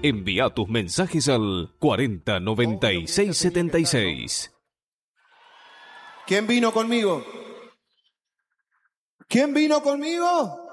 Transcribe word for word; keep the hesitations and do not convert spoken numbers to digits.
Envía tus mensajes al cuarenta noventa y seis setenta y seis. ¿Quién vino conmigo? ¿Quién vino conmigo?